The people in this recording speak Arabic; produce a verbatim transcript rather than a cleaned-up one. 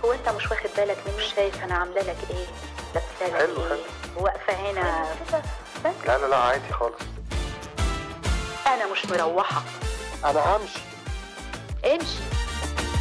هو انت مش واخد بالك مني؟ مش شايف انا عامله لك ايه؟ لابسه لك ايه؟ واقفه هنا كده بس. لا لا لا عادي خالص. انا مش مروحه. انا همشي. امشي.